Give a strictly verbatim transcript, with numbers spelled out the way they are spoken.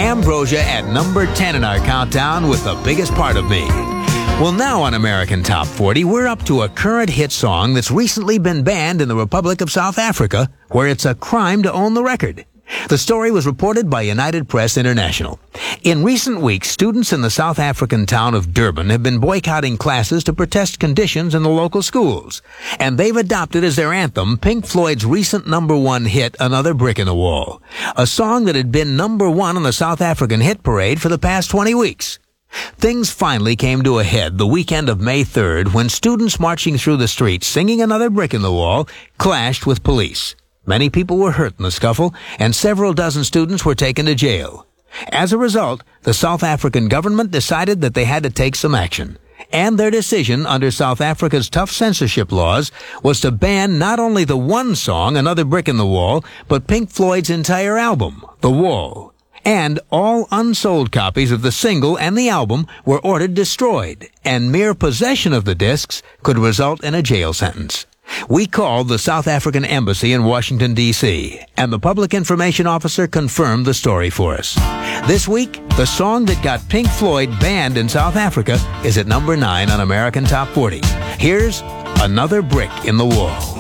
Ambrosia at number ten in our countdown with The Biggest Part of Me. Well, now on American Top forty, we're up to a current hit song that's recently been banned in the Republic of South Africa, where it's a crime to own the record. The story was reported by United Press International. In recent weeks, students in the South African town of Durban have been boycotting classes to protest conditions in the local schools. And they've adopted as their anthem Pink Floyd's recent number one hit, Another Brick in the Wall, a song that had been number one on the South African hit parade for the past twenty weeks. Things finally came to a head the weekend of May third when students marching through the streets singing Another Brick in the Wall clashed with police. Many people were hurt in the scuffle, and several dozen students were taken to jail. As a result, the South African government decided that they had to take some action. And their decision, under South Africa's tough censorship laws, was to ban not only the one song, Another Brick in the Wall, but Pink Floyd's entire album, The Wall. And all unsold copies of the single and the album were ordered destroyed, and mere possession of the discs could result in a jail sentence. We called the South African Embassy in Washington, D C, and the public information officer confirmed the story for us. This week, the song that got Pink Floyd banned in South Africa is at number nine on American Top forty. Here's Another Brick in the Wall.